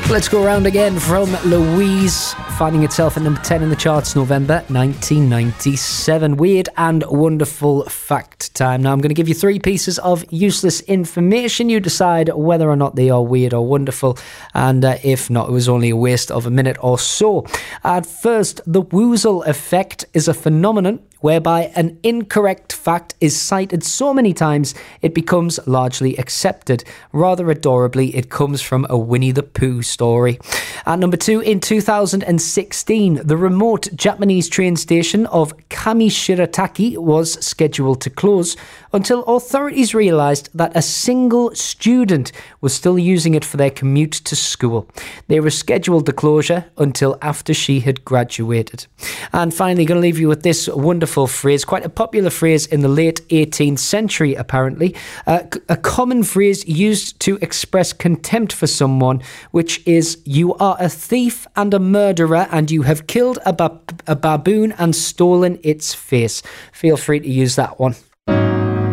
Let's go around again from Louise, finding itself at number 10 in the charts, November 1997. Weird and wonderful fact time. Now I'm going to give you 3 pieces of useless information. You decide whether or not they are weird or wonderful, and if not, it was only a waste of a minute or so. At first, the woozle effect is a phenomenon whereby an incorrect fact is cited so many times it becomes largely accepted. Rather adorably, it comes from a Winnie the Pooh story. At number 2, in 2016, the remote Japanese train station of Kamishirataki was scheduled to close until authorities realised that a single student was still using it for their commute to school. They rescheduled the closure until after she had graduated. And finally, going to leave you with this wonderful phrase, quite a popular phrase in the late 18th century, apparently. A common phrase used to express contempt for someone, which is, "You are a thief and a murderer, and you have killed a baboon and stolen its face." Feel free to use that one.